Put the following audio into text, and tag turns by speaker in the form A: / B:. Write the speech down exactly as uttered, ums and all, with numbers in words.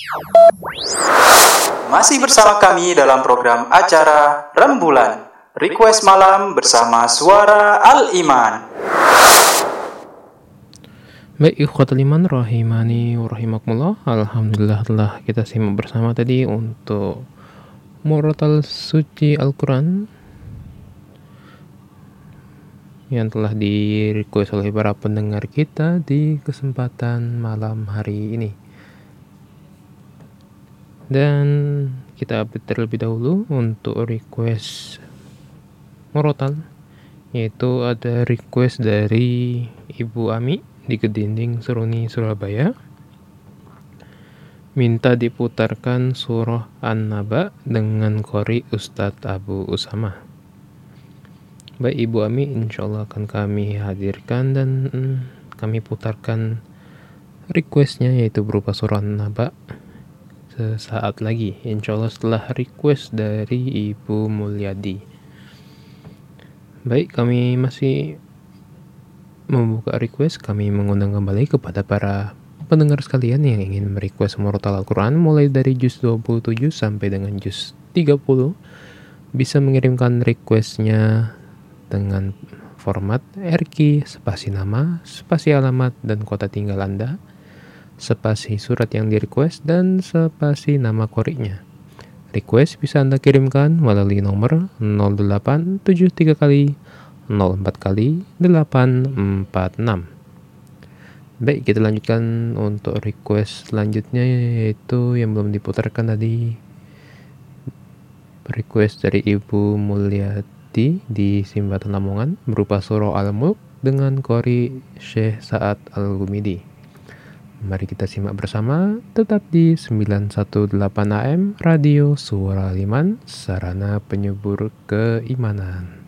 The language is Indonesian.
A: Masih bersama kami dalam program acara Rembulan Request Malam bersama Suara Al-Iman.
B: Baik, ikhwatul iman rahimani wa rahimakumullah. Alhamdulillah telah kita simak bersama tadi untuk murotal suci Al-Quran yang telah di-request oleh para pendengar kita di kesempatan malam hari ini. Dan kita update terlebih dahulu untuk request murotal, yaitu ada request dari Ibu Ami di Kedinding Seruni, Surabaya, minta diputarkan surah An-Naba dengan qori Ustadz Abu Usama. Baik Ibu Ami, insyaallah akan kami hadirkan dan hmm, kami putarkan requestnya, yaitu berupa surah An-Naba sesaat lagi, insyaallah setelah request dari Ibu Mulyadi. Baik, kami masih membuka request. Kami mengundang kembali kepada para pendengar sekalian yang ingin merequest murotal Al-Quran mulai dari juz dua puluh tujuh sampai dengan juz tiga puluh, bisa mengirimkan requestnya dengan format R Q, spasi nama, spasi alamat dan kota tinggal Anda, spasi surat yang di-request, dan spasi nama qori'nya. Request bisa Anda kirimkan melalui nomor nol delapan tujuh tiga kali nol empat kali delapan empat enam. Baik, kita lanjutkan untuk request selanjutnya, yaitu yang belum diputarkan tadi, request dari Ibu Mulyadi di Simbatan Lamongan berupa surah Al-Mulk dengan qori Syekh Sa'ad Al-Gumidi. Mari kita simak bersama, tetap di sembilan satu delapan A M Radio Suara Al-Iman, sarana penyubur keimanan.